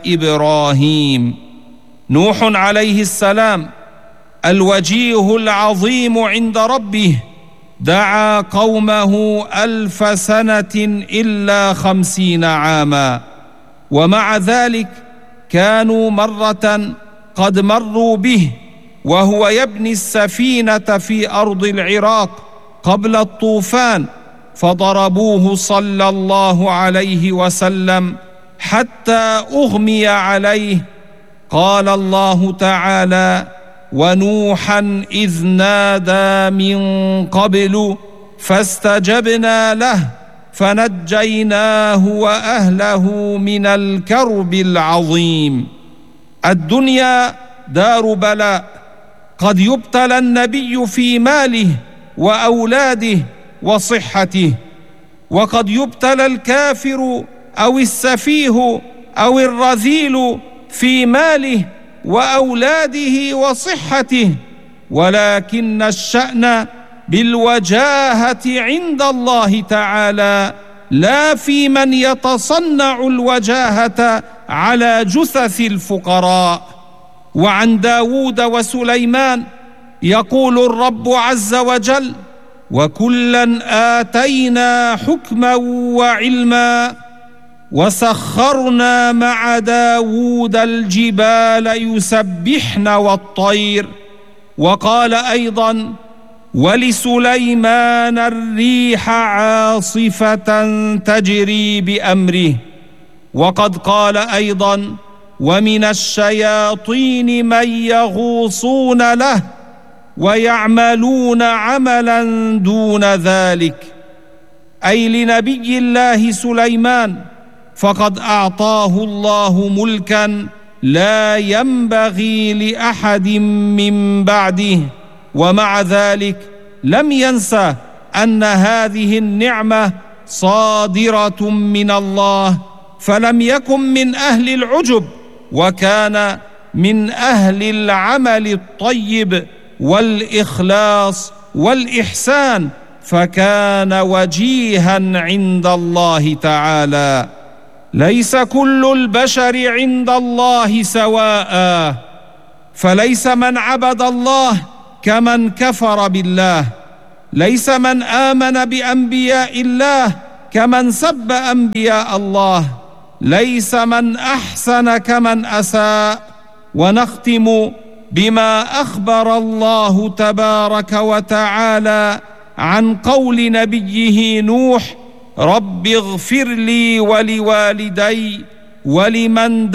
إبراهيم. نوح عليه السلام الوجيه العظيم عند ربه دعا قومه 1000 سنة إلا 50 عاما، ومع ذلك كانوا مرة قد مروا به وهو يبني السفينة في أرض العراق قبل الطوفان، فضربوه صلى الله عليه وسلم حتى أغمي عليه. قال الله تعالى: ونوحا إذ نادى من قبل فاستجبنا له فنجيناه وأهله من الكرب العظيم. الدنيا دار بلاء، قد يبتلى النبي في ماله وأولاده وصحته، وقد يبتلى الكافر أو السفيه أو الرذيل في ماله وأولاده وصحته، ولكن الشأن بالوجاهة عند الله تعالى، لا في من يتصنع الوجاهة على جثث الفقراء. وعن داود وسليمان يقول الرب عز وجل: وكلا آتينا حكما وعلما وسخرنا مع داود الجبال يسبحن والطير. وقال أيضا: ولسليمان الريح عاصفة تجري بأمره. وقد قال أيضا: ومن الشياطين من يغوصون له ويعملون عملا دون ذلك، أي لنبي الله سليمان، فقد أعطاه الله ملكا لا ينبغي لأحد من بعده، ومع ذلك لم ينسى أن هذه النعمة صادرة من الله، فلم يكن من أهل العجب، وكان من أهل العمل الطيب والإخلاص والإحسان، فكان وجيها عند الله تعالى. ليس كل البشر عند الله سواء، فليس من عبد الله كمن كفر بالله، ليس من آمن بأنبياء الله كمن سب أنبياء الله، ليس من أحسن كمن أساء. ونختم بما أخبر الله تبارك وتعالى عن قول نبيه نوح: رب اغفر لي ولوالدي ولمن